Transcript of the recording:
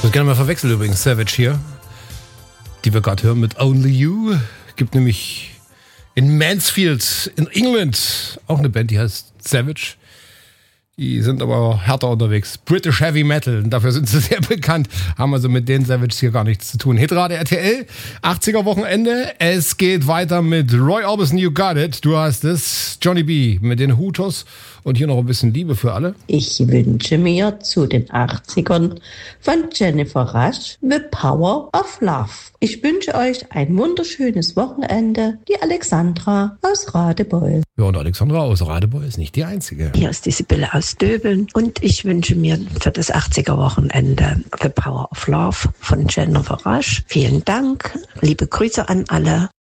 Ich würde gerne mal verwechseln übrigens, Savage hier, die wir gerade hören mit Only You. Gibt nämlich in Mansfield in England auch eine Band, die heißt Savage. Die sind aber härter unterwegs. British Heavy Metal. Und dafür sind sie sehr bekannt. Haben also mit den Savage hier gar nichts zu tun. Hitrate RTL, 80er Wochenende. Es geht weiter mit Roy Orbison, You Got It. Du hast es. Johnny B. mit den Hutos. Und hier noch ein bisschen Liebe für alle. Ich wünsche mir zu den 80ern von Jennifer Rush The Power of Love. Ich wünsche euch ein wunderschönes Wochenende. Die Alexandra aus Radebeul. Ja, und Alexandra aus Radebeul ist nicht die einzige. Hier ist die Sibylle aus Döbeln und ich wünsche mir für das 80er-Wochenende The Power of Love von Jennifer Rush. Vielen Dank, liebe Grüße an alle.